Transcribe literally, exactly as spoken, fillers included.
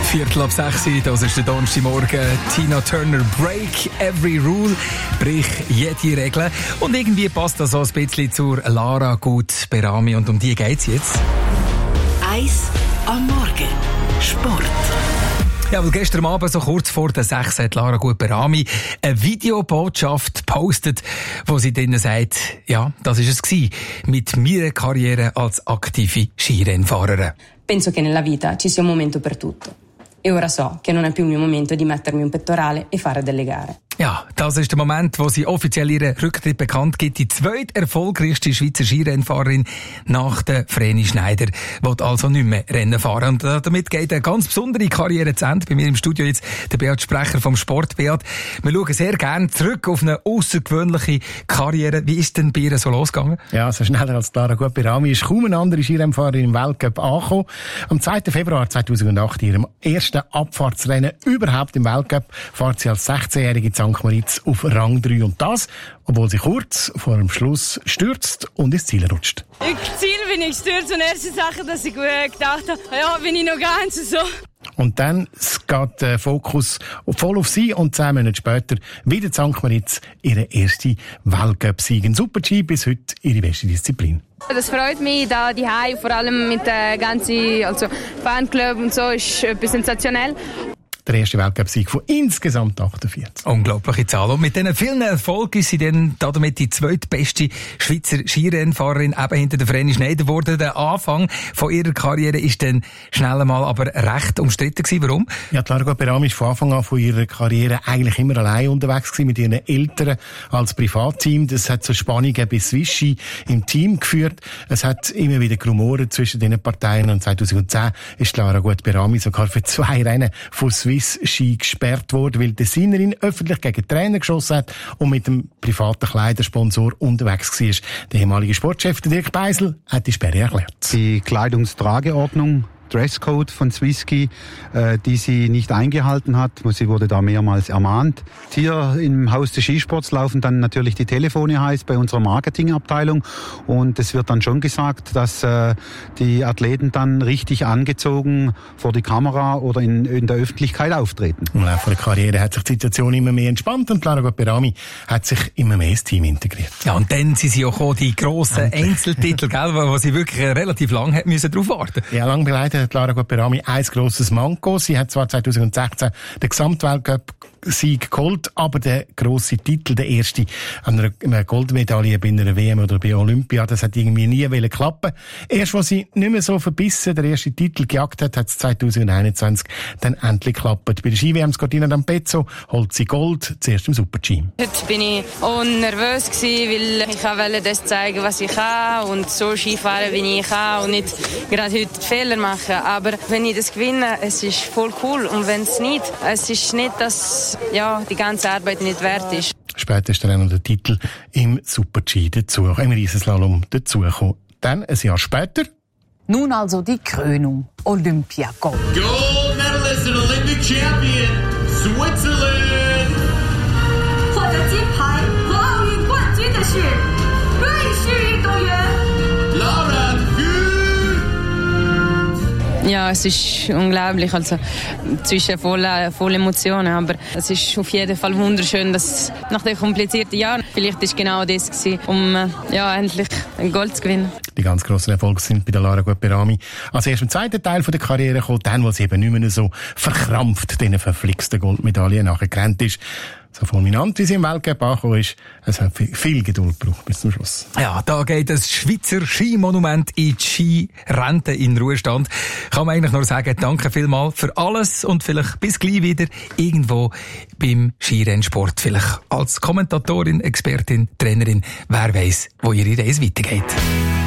Viertel ab sechs, das ist der Donnerstagmorgen. Tina Turner, Break Every Rule, brich jede Regel. Und irgendwie passt das so ein bisschen zur Lara Gut-Berami und um die geht's jetzt. Eis am Morgen. Sport. Ja, weil gestern Abend, so kurz vor der sechs, hat Lara Gut-Berami eine Videobotschaft gepostet, wo sie drinnen sagt, ja, das war es gewesen, mit meiner Karriere als aktive Skirennfahrerin. Penso che nella vita ci sia un momento per tutto. E ora so che non è più il mio momento di mettermi un pettorale e fare delle gare. Ja, das ist der Moment, wo sie offiziell ihren Rücktritt bekannt gibt. Die zweiterfolgreichste Schweizer Skirennfahrerin nach der Vreni Schneider will also nicht mehr Rennen fahren. Und damit geht eine ganz besondere Karriere zu Ende. Bei mir im Studio jetzt der Beat Sprecher vom Sport. Beat, wir schauen sehr gerne zurück auf eine außergewöhnliche Karriere. Wie ist denn bei ihr so losgegangen? Ja, so schneller als Lara Gut-Berami ist kaum eine andere Skirennfahrerin im Weltcup angekommen. Am zweiten Februar zweitausendacht, in ihrem ersten Abfahrtsrennen überhaupt im Weltcup, fährt sie als sechzehnjährige Sankt Moritz auf Rang drei. Und das, obwohl sie kurz vor dem Schluss stürzt und ins Ziel rutscht. Im Ziel bin ich gestürzt und erste Sache, dass ich gedacht habe, ja, bin ich noch ganz so. Und dann geht der Fokus voll auf sie und zehn Monate später wieder Sankt Moritz, ihre erste Weltcup-Sieg. In Super-G bis heute ihre beste Disziplin. Das freut mich, da die Hai, vor allem mit der ganzen also Fanclub und so, ist etwas sensationell. Der erste Weltcup-Sieg von insgesamt achtundvierzig. Unglaubliche Zahl. Und mit diesen vielen Erfolgen ist sie dann damit die zweitbeste Schweizer Skirennfahrerin eben hinter der Vreni Schneider geworden. Der Anfang von ihrer Karriere ist dann schnell einmal aber recht umstritten gewesen. Warum? Ja, Lara Gut-Berami ist von Anfang an von ihrer Karriere eigentlich immer allein unterwegs gewesen, mit ihren Eltern als Privatteam. Das hat zu Spannungen bei Swiss Ski im Team geführt. Es hat immer wieder Rumoren zwischen den Parteien. Und zweitausendzehn ist Lara Gut-Berami sogar für zwei Rennen von Swiss Ski gesperrt worden, weil die Designerin öffentlich gegen Trainer geschossen hat und mit dem privaten Kleidersponsor unterwegs war. Der ehemalige Sportchef Dirk Beisel hat die Sperre erklärt. Die Kleidungstrageordnung, Dresscode von Swiss Ski, äh, die sie nicht eingehalten hat. Sie wurde da mehrmals ermahnt. Hier im Haus des Skisports laufen dann natürlich die Telefone heiß bei unserer Marketingabteilung und es wird dann schon gesagt, dass äh, die Athleten dann richtig angezogen vor die Kamera oder in, in der Öffentlichkeit auftreten. Im Laufe der Karriere hat sich die Situation immer mehr entspannt und Lara Gut-Berami hat sich immer mehr ins Team integriert. Ja, und dann sind sie auch gekommen, die grossen Endlich. Einzeltitel, gell, wo sie wirklich relativ lange hat müssen drauf warten. Ja, lang begleitet hat Lara Gut-Berami ein grosses Manko. Sie hat zwar zweitausendsechzehn den Gesamtweltcup Sieg geholt, aber der grosse Titel, der erste an einer Goldmedaille bei einer W M oder bei Olympia, das hat irgendwie nie klappen. Erst als sie nicht mehr so verbissen den ersten Titel gejagt hat, hat es zweitausendeinundzwanzig dann endlich geklappt. Bei der Ski-W M Cortina d'Ampezzo holt sie Gold, zuerst im Super-G. Heute bin ich auch nervös gewesen, weil ich wollte das zeigen, was ich kann und so Skifahren, wie ich kann und nicht gerade heute Fehler machen. Aber wenn ich das gewinne, es ist voll cool und wenn es nicht, es ist nicht, dass ja, die ganze Arbeit nicht wert ist. Später ist dann auch noch der Titel im Super-G dazu, im Riesenslalom dazugekommen. Dann, ein Jahr später. Nun also die Krönung. Olympia Gold. Gold medalist and Olympic champion, Switzerland. 获得金牌和奥运冠军的是瑞士运动员 Lara Gut. Ja, es ist unglaublich, also zwischen voller voll Emotionen, aber es ist auf jeden Fall wunderschön, dass nach den komplizierten Jahren vielleicht ist genau das gewesen, um ja endlich ein Gold zu gewinnen. Die ganz grossen Erfolge sind bei der Lara Gut-Berami als erst im zweiten Teil der Karriere gekommen, dann, wo sie eben nicht mehr so verkrampft diesen verflixten Goldmedaillen nachher gerannt ist. So fulminant, wie sie im Weltcup angekommen ist, es hat viel Geduld gebraucht bis zum Schluss. Ja, da geht das Schweizer Skimonument in die Skirente in Ruhestand. Kann man eigentlich nur sagen, danke vielmals für alles und vielleicht bis gleich wieder irgendwo beim Skirennsport. Vielleicht als Kommentatorin, Expertin, Trainerin, wer weiss, wo ihre Reise weitergeht.